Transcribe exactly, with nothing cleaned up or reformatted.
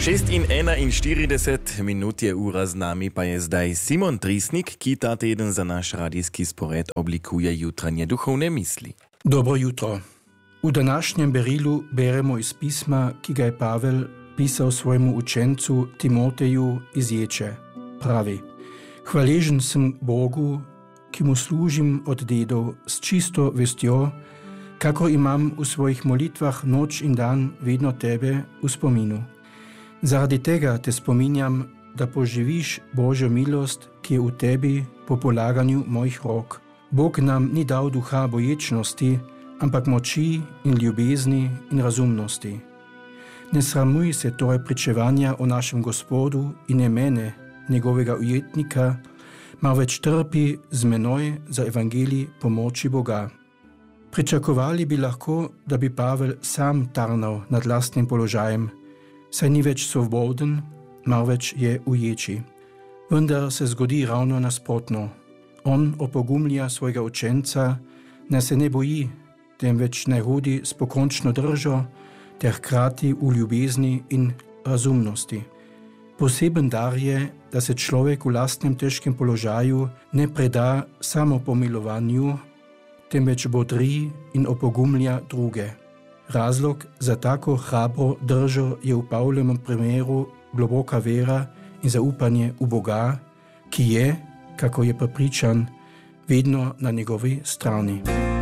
šest in enainštirideset minut je ura z nami, pa je zdaj Simon Trisnik, ki ta teden za naš radijski spored oblikuje jutranje duhovne misli. Dobro jutro. V današnjem berilu beremo iz pisma, ki ga je Pavel pisal svojemu učencu Timoteju iz Ječe. Pravi: Hvaležen sem Bogu, ki mu služim od dedov s čisto vestjo, kako imam v svojih molitvah noč in dan vedno tebe v spominu. Zaradi tega te spominjam, da poživiš Božjo milost, ki je v tebi po polaganju mojih rok. Bog nam ni dal duha boječnosti, ampak moči in ljubezni in razumnosti. Ne sramuj se torej pričevanja o našem Gospodu in ne mene, njegovega ujetnika, marveč trpi z menoj za evangelij pomoči Boga. Pričakovali bi lahko, da bi Pavel sam tarnal nad lastnim položajem, saj ni več svoboden, marveč je v ječi. Vendar se zgodi ravno nasprotno. On opogumlja svojega učenca, naj se ne boji, temveč naj hodi s pokončno držo ter hkrati v ljubezni in razumnosti. Poseben dar je, da se človek v lastnem težkem položaju ne preda samo pomilovanju, temveč bodri in opogumlja druge. Razlog za tako hrabro držo je v Pavlovem primeru globoka vera in zaupanje v Boga, ki je, kako je prepričan, vedno na njegovi strani.